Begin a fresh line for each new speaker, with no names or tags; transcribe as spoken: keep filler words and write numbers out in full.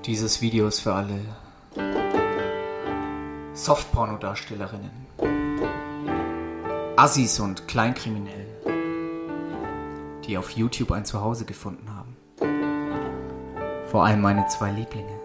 Dieses Video ist für alle Softporno-Darstellerinnen, Assis und Kleinkriminellen, die auf YouTube ein Zuhause gefunden haben. Vor allem meine zwei Lieblinge.